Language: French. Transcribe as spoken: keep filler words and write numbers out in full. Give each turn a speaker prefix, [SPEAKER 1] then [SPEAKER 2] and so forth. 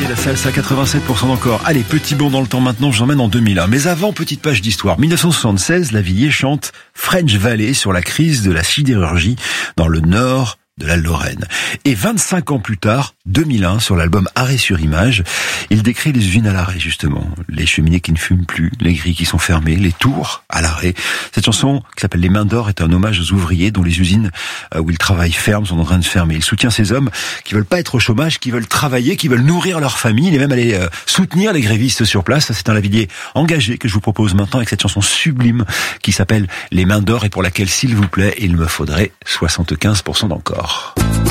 [SPEAKER 1] la salsa quatre-vingt-sept pour cent d'encore. Allez, petit bond dans le temps maintenant, je vous emmène en deux mille un. Mais avant, petite page d'histoire. dix-neuf cent soixante-seize, Lavilliers chante French Valley sur la crise de la sidérurgie dans le nord de la Lorraine. Et vingt-cinq ans plus tard, deux mille un, sur l'album Arrêt sur image, il décrit les usines à l'arrêt, justement. Les cheminées qui ne fument plus, les grilles qui sont fermées, les tours à l'arrêt. Cette chanson, qui s'appelle Les Mains d'Or, est un hommage aux ouvriers dont les usines où ils travaillent fermes sont en train de fermer. Il soutient ces hommes qui veulent pas être au chômage, qui veulent travailler, qui veulent nourrir leur famille, et même aller euh, soutenir les grévistes sur place. C'est un Lavillier engagé que je vous propose maintenant avec cette chanson sublime qui s'appelle Les Mains d'Or et pour laquelle, s'il vous plaît, il me faudrait soixante-quinze pour cent d'encore.